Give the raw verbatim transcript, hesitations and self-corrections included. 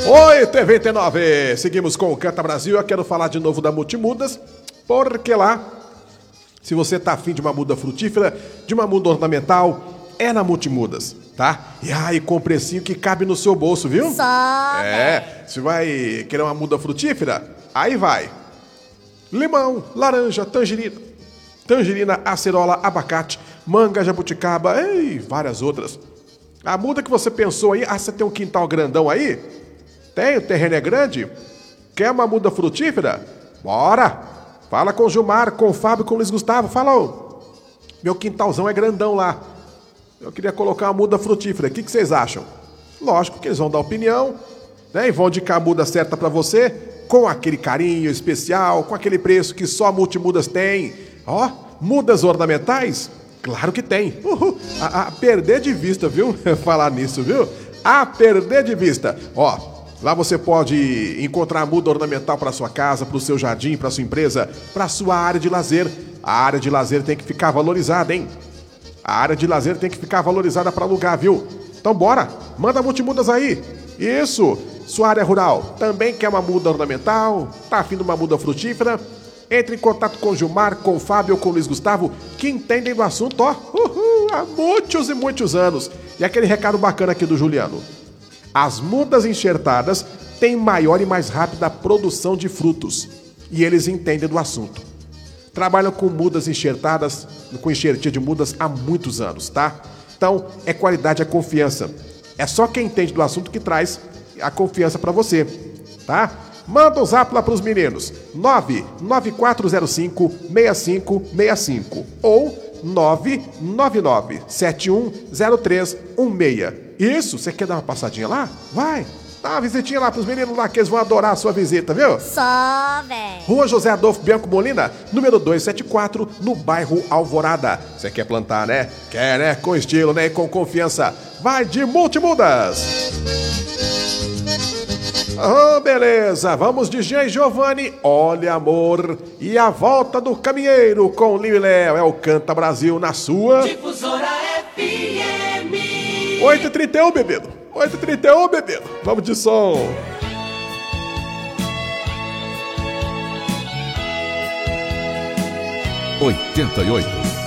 oito e vinte e nove, seguimos com o Canta Brasil. Eu quero falar de novo da Multimudas, porque lá, se você tá afim de uma muda frutífera, de uma muda ornamental, é na Multimudas, tá? E aí, com precinho que cabe no seu bolso, viu? Só, É, se vai querer uma muda frutífera, aí vai. Limão, laranja, tangerina, tangerina, acerola, abacate, manga, jabuticaba e várias outras. A muda que você pensou aí, ah, você tem um quintal grandão aí? Tem, o terreno é grande? Quer uma muda frutífera? Bora! Fala com o Gilmar, com o Fábio, com o Luiz Gustavo. Fala, ô, meu quintalzão é grandão lá. Eu queria colocar uma muda frutífera. O que, que vocês acham? Lógico que eles vão dar opinião, né? E vão indicar a muda certa pra você, com aquele carinho especial, com aquele preço que só a Multimudas tem. Ó, mudas ornamentais? Claro que tem. Uhul. A, a perder de vista, viu? Falar nisso, viu? A perder de vista. Ó, lá você pode encontrar a muda ornamental para sua casa, para o seu jardim, para sua empresa, para sua área de lazer. A área de lazer tem que ficar valorizada, hein? A área de lazer tem que ficar valorizada para alugar, viu? Então bora, manda Multimudas aí. Isso, sua área rural também quer uma muda ornamental? Tá afim de uma muda frutífera? Entre em contato com o Gilmar, com o Fábio ou com o Luiz Gustavo, que entendem do assunto, ó, uhul, há muitos e muitos anos. E aquele recado bacana aqui do Juliano. As mudas enxertadas têm maior e mais rápida produção de frutos. E eles entendem do assunto. Trabalham com mudas enxertadas, com enxertia de mudas há muitos anos, tá? Então, é qualidade, é confiança. É só quem entende do assunto que traz a confiança pra você, tá? Manda um zap lá pros meninos, nove nove quatro zero cinco seis cinco seis cinco ou nove nove nove sete um zero três um seis. Isso, você quer dar uma passadinha lá? Vai, dá uma visitinha lá pros meninos lá que eles vão adorar a sua visita, viu? só, velho. Rua José Adolfo Bianco Molina, número duzentos e setenta e quatro, no bairro Alvorada. Você quer plantar, né? Quer, né? Com estilo, né? E com confiança. Vai de Multimudas! Oh, beleza, vamos de Jean e Giovanni, Olha Amor, e a volta do caminheiro com Lio e Léo, é o Canta Brasil na sua Difusora F M. oito e trinta e um, bebido, oito e trinta e um, bebido, vamos de som. oitenta e oito.